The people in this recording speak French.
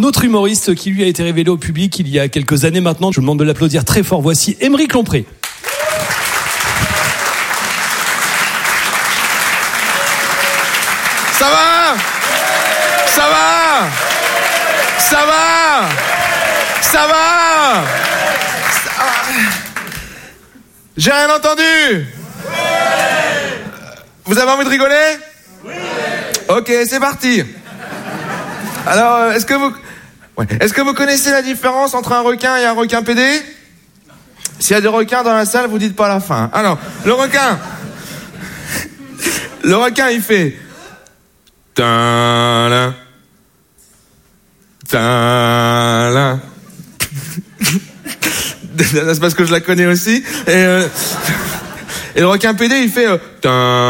un autre humoriste qui lui a été révélé au public il y a quelques années maintenant. Je vous demande de l'applaudir très fort. Voici Aymeric Lompré. Ça va? Ça va? Ça va? Ça va? J'ai rien entendu. Vous avez envie de rigoler? Oui. Ok, c'est parti. Alors, est-ce que vous connaissez la différence entre un requin et un requin pédé? S'il y a des requins dans la salle, vous dites pas la fin. Alors, le requin, il fait... Ta-la. Ta-la. C'est parce que je la connais aussi. Et le requin pédé, il fait...